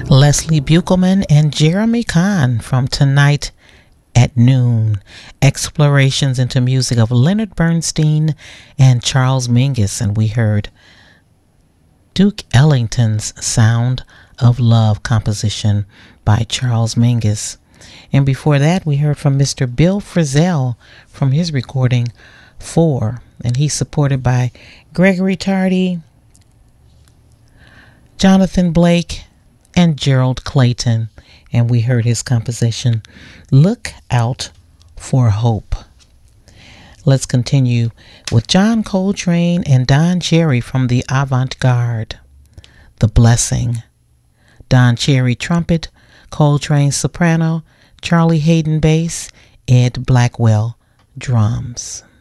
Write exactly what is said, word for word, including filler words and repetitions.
Leslie Buchelman and Jeremy Kahn from Tonight at Noon. Explorations into music of Leonard Bernstein and Charles Mingus. And we heard Duke Ellington's Sound of Love composition by Charles Mingus. And before that, we heard from Mister Bill Frisell from his recording Four. And he's supported by Gregory Tardy, Jonathan Blake, and Gerald Clayton. And we heard his composition Look Out for Hope. Let's continue with John Coltrane and Don Cherry from the Avant-Garde. The Blessing. Don Cherry trumpet, Coltrane soprano, Charlie Hayden bass, Ed Blackwell drums.